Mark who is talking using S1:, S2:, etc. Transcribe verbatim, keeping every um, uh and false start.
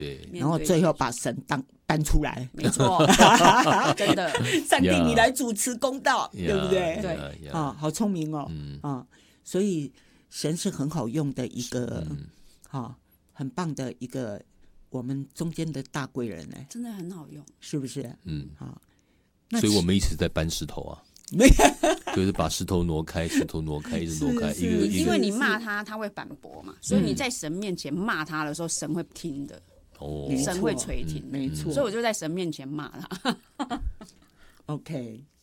S1: 对，
S2: 然后最后把神当搬出来，
S3: 没错，真的，
S2: 上帝你来主持公道，
S1: yeah,
S2: 对不对？
S3: 对
S1: yeah, yeah,
S2: 啊，好聪明哦，
S1: 嗯
S2: 啊，所以神是很好用的一个，
S1: 嗯
S2: 啊，很棒的一个我们中间的大贵人呢，
S3: 真的很好用，
S2: 是不是？
S1: 嗯，
S2: 啊，
S1: 所以我们一直在搬石头啊。
S2: 没
S1: 就是把石头挪开，石头挪开，一直挪开，
S2: 是是
S1: 一个一个。
S3: 因为你骂他，他会反驳嘛，所以你在神面前骂他的时候，神会听的，
S1: 哦，
S3: 神会垂听，
S2: 没错。
S3: 所以我就在神面前骂他。
S2: OK，